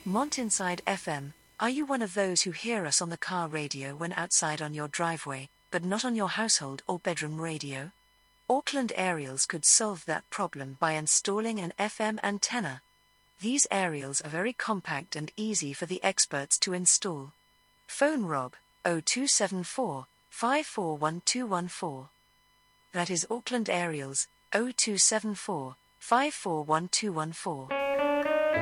Mountainside FM, are you one of those who hear us on the car radio when outside on your driveway, but not on your household or bedroom radio? Auckland Aerials could solve that problem by installing an FM antenna. These aerials are very compact and easy for the experts to install. Phone Rob 0274 541214. That is Auckland Aerials 0274 541214.